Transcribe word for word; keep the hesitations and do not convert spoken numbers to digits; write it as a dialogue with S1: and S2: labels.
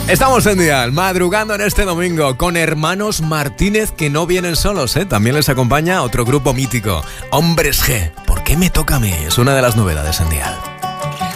S1: Estamos en Dial, madrugando en este domingo con Hermanos Martínez, que no vienen solos, ¿eh? También les acompaña otro grupo mítico, Hombres G. ¿Por qué me toca a mí? Es una de las novedades en Dial.